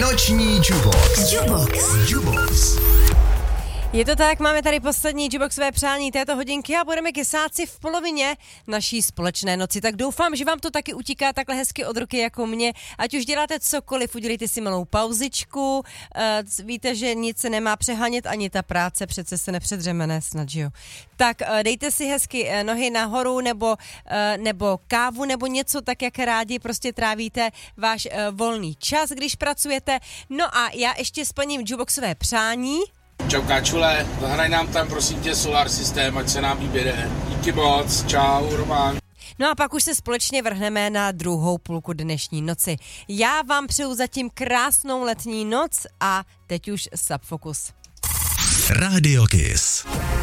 Noční Jubox. Je to tak, máme tady poslední Juboxové přání této hodinky a budeme kysáci v polovině naší společné noci. Tak doufám, že vám to taky utíká takhle hezky od ruky jako mě. Ať už děláte cokoliv, udělejte si malou pauzičku. Víte, že nic se nemá přehánět, ani ta práce, přece se nepředřeme, ne snad, že jo. Tak dejte si hezky nohy nahoru nebo kávu nebo něco tak, jak rádi prostě trávíte váš volný čas, když pracujete. No a já ještě splním Juboxové přání. Čau Káčule, zahraj nám tam prosím tě Solar System, ať se nám vyběre. Díky moc, čau Roman. No a pak už se společně vrhneme na druhou půlku dnešní noci. Já vám přeju zatím krásnou letní noc a teď už Subfocus. Radio Kiss.